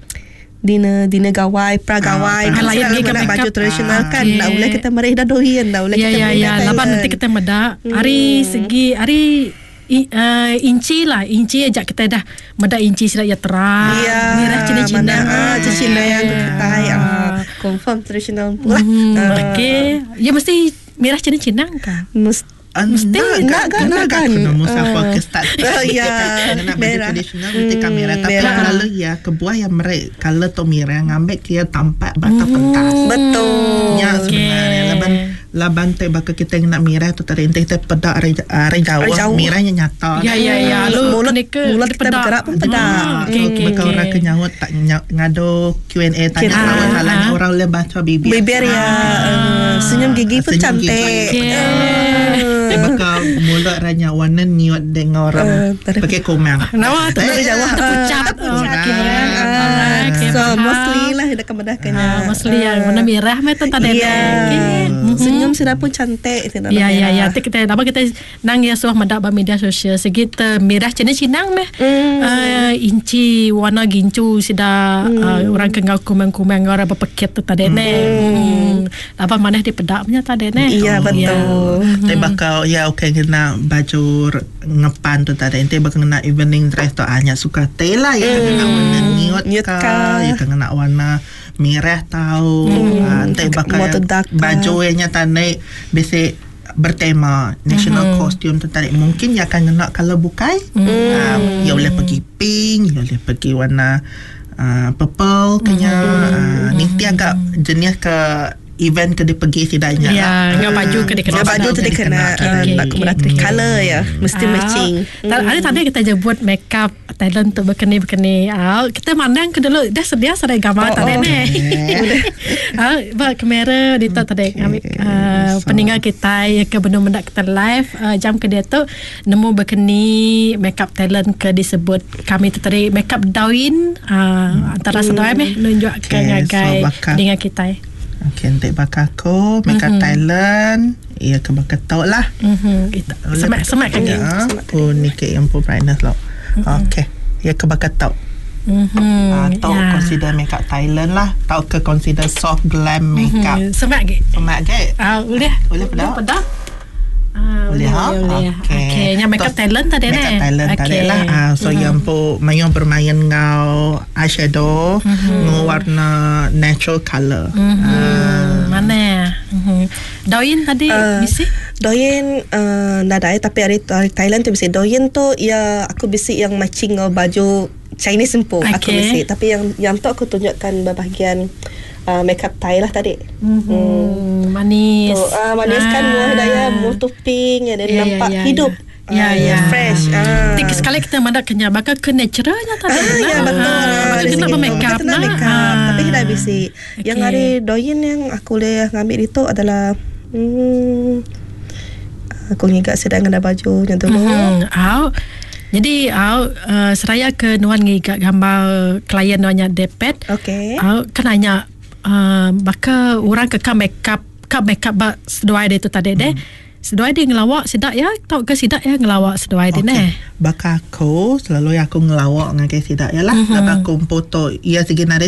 Dina gawai, pra-gawai lain dia nak baju tradisional kan. Dah boleh kita merih dah doyan. Dah boleh kita merih dah lapan nanti kita medak hari segi hari inci ajak kita dah medak inci silap ya terang merah cina-cina cina yang kita confirm tradisional pula. Okay. Ya mesti merah cina-cina kan? Mesti nak kan kena musafir ke start nak baju merah tradisional mesti kamera tapi kalau ya kebuah yang mereka kalau tu merah ngambil dia tampak bata pentas betul ya sebenarnya laban te bakal kita nak merah tu tadi kita pedak arah jauh merahnya nyata mulut kita bergerak pun pedak bakal orang kenyawat tak ngado Q&A tanya salahnya orang boleh baca bibir ya senyum gigi pun cantik bakal mulut ranya warna niat dengan orang pakai komang. Nama tu dari Jawa terpucat. So mostly lah dah kemedahkannya. Mostly yang warna merah macam tadi. Senyum sudah pun cantik. Ya. Kita apa kita nang ya suah medak ba media sosial segit merah cina-cinang meh. Inci warna gincu sida orang kengau kumang-kumang orang berpeket tu tadi ne. Apa mana di pedaknya tadi ne. Iya betul. Tapi bakal ya okey kena baju ngepan tu tadi nanti bakal kena evening dress tu hanya suka tela ya kena warna niot ka ya kena warna merah tahu nanti bakal baju yang tadi biasa bertema national costume tu tadi mungkin ya akan kena kalau bukai ya boleh pergi pink ya boleh pergi warna purple kenya nanti agak jenis ke event ke dia pergi tidaknya. Ya, ngau baju ke dia kena. Baju tu dia kena nak kombinasi color ya. Mesti matching. Ada tadi kita je buat makeup talent untuk berkeni-berkeni. Kita mandang ke dulu dah sedia sadai gambar tadi ni. Buat kamera di tu tadi ambil peninggal kita ke benda-benda kita live jam ke dia tu nemu berkeni makeup talent ke disebut kami tu tadi makeup Dawin antara sedai nunjuk ke ngagai dengan kita. Okay, nanti bakal aku makeup Thailand. Ia ke bakal tau lah. Semak kan ya. Oh, ni ke yang pun brightness lah. Okay, ia ke bakal tau. Tau consider makeup Thailand lah. Tau ke consider soft glam makeup. Semak ke? Semak ke? Boleh pedah. Boleh. Okay. Yang makeup talent tadi ni. Makeup talent tadi lah. So yang pun Mayong bermain ngau eyeshadow ngau warna natural color. Mana? Doyin tadi bisi? Doyin nadai tapi hari Thailand tu bisi. Doyin tu ya aku bisi yang matching ngau baju Chinese sempo. Aku bisi. Tapi yang tu aku tunjukkan bahagian makeup Thai lah tadi. Manis. Manis kan buah daya motor pink dan nampak hidup. Fresh. Tik sekali kita mandak kenyang bakal ke naturalnya tadi. Ya betul. Bakal kena bermakeup lah. Tapi kita bisi. Yang hari Doyin yang aku boleh ngambil itu adalah aku ingat sedang ada baju yang dulu. Jadi seraya ke nuan ngigak gambar klien nuannya depet. Okay. Kenanya baka orang ke makeup bak seduai dia tu tadi deh. Seduai dia ngelawak sidak ya. Tahu ke sidak ya ngelawak seduai dia ni. Baka aku selalu aku ngelawak dengan sidak ya lah. Lepas aku foto ia segi nari